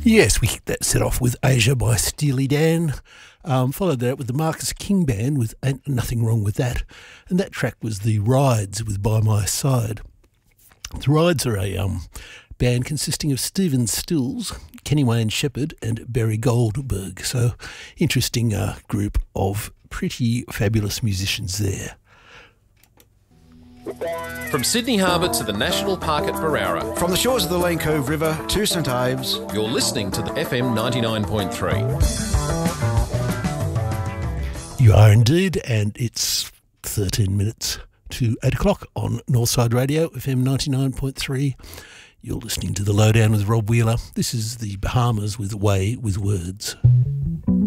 Yes, we kicked that set off with Asia by Steely Dan. Followed that with the Marcus King Band with Ain't Nothing Wrong With That. And that track was the Rides with By My Side. The Rides are a band consisting of Stephen Stills, Kenny Wayne Shepherd and Barry Goldberg. So interesting group of pretty fabulous musicians there. From Sydney Harbour to the National Park at Barara. From the shores of the Lane Cove River to St Ives. You're listening to the FM 99.3. You are indeed, and it's 13 minutes to 8 o'clock on Northside Radio, FM 99.3. You're listening to The Lowdown with Rob Wheeler. This is the Bahamas with Way with Words.